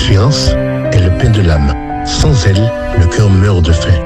l'espérance est le pain de l'âme. Sans elle, le cœur meurt de faim.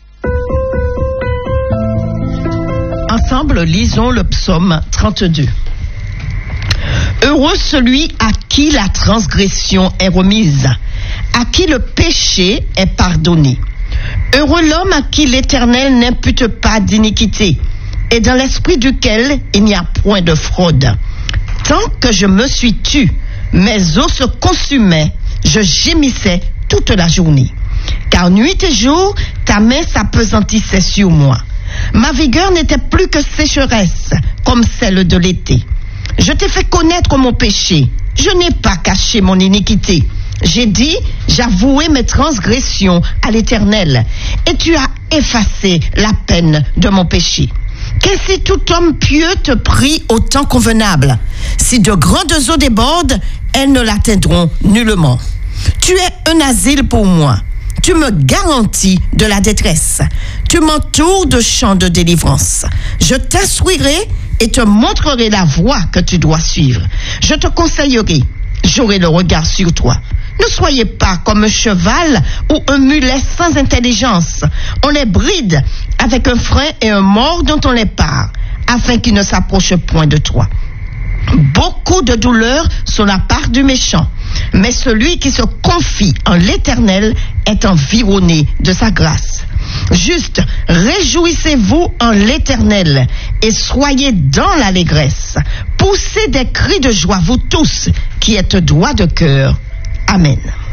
Ensemble, lisons le psaume 32. Heureux celui à qui la transgression est remise, à qui le péché est pardonné. Heureux l'homme à qui l'Éternel n'impute pas d'iniquité, et dans l'esprit duquel il n'y a point de fraude. Tant que je me suis tu, mes os se consumaient, je gémissais toute la journée. Car nuit et jour, ta main s'appesantissait sur moi. Ma vigueur n'était plus que sécheresse, comme celle de l'été. Je t'ai fait connaître mon péché. Je n'ai pas caché mon iniquité. J'ai dit, j'avouai mes transgressions à l'Éternel, et tu as effacé la peine de mon péché. Qu'ainsi tout homme pieux te prie au temps convenable. Si de grandes eaux débordent, elles ne l'atteindront nullement. Tu es un asile pour moi. Tu me garantis de la détresse. Tu m'entoures de chants de délivrance. Je t'instruirai et te montrerai la voie que tu dois suivre. Je te conseillerai. J'aurai le regard sur toi. Ne soyez pas comme un cheval ou un mulet sans intelligence. On les bride avec un frein et un mors dont on les pare, afin qu'ils ne s'approchent point de toi. Beaucoup de douleurs sont la part du méchant, mais celui qui se confie en l'Éternel est environné de sa grâce. Juste, réjouissez-vous en l'Éternel et soyez dans l'allégresse. Poussez des cris de joie, vous tous qui êtes droits de cœur. Amen.